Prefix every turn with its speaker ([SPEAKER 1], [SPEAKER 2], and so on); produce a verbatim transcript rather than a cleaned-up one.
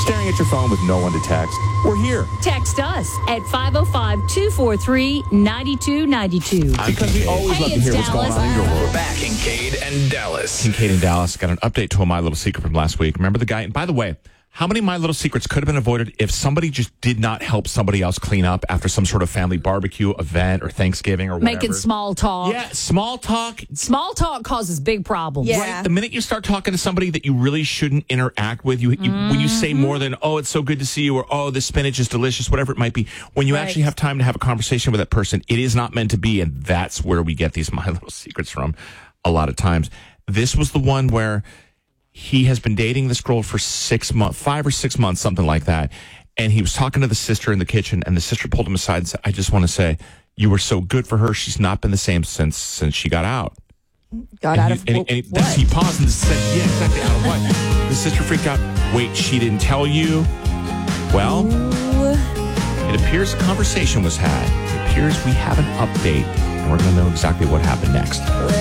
[SPEAKER 1] Staring at your phone with no one to text? We're here.
[SPEAKER 2] Text us at five oh five, two four three, nine two nine two.
[SPEAKER 1] Because we always
[SPEAKER 2] Hey,
[SPEAKER 1] love to
[SPEAKER 2] it's
[SPEAKER 1] hear what's going
[SPEAKER 2] Dallas.
[SPEAKER 1] on in your world.
[SPEAKER 3] We're back, Kincaid and Dallas.
[SPEAKER 1] Kincaid and Dallas got an update to a My Little Secret from last week. Remember the guy? And by the way, how many My Little Secrets could have been avoided if somebody just did not help somebody else clean up after some sort of family barbecue event or Thanksgiving or whatever?
[SPEAKER 2] Making small talk.
[SPEAKER 1] Yeah, small talk.
[SPEAKER 2] Small talk causes big problems.
[SPEAKER 4] Yeah.
[SPEAKER 1] Right. The minute you start talking to somebody that you really shouldn't interact with, you, you mm-hmm. when you say more than, oh, it's so good to see you, or, oh, this spinach is delicious, whatever it might be, when you
[SPEAKER 4] Right.
[SPEAKER 1] actually have time to have a conversation with that person, it is not meant to be. And that's where we get these My Little Secrets from a lot of times. This was the one where he has been dating this girl for six months, five or six months, something like that. And he was talking to the sister in the kitchen, and the sister pulled him aside and said, I just want to say, you were so good for her. She's not been the same since since she got out.
[SPEAKER 4] Got
[SPEAKER 1] And
[SPEAKER 4] out
[SPEAKER 1] he,
[SPEAKER 4] of
[SPEAKER 1] and,
[SPEAKER 4] w-
[SPEAKER 1] and he,
[SPEAKER 4] what?
[SPEAKER 1] he paused and said, yeah, exactly, out of what? The sister freaked out. Wait, she didn't tell you? Well,
[SPEAKER 4] Ooh.
[SPEAKER 1] it appears a conversation was had. It appears we have an update, and we're going to know exactly what happened next.